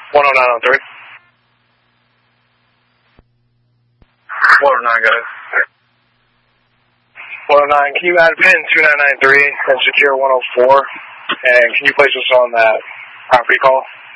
10903. 109, guys. 109, can you add pin 2993 and secure 104? And can you place us on that property call?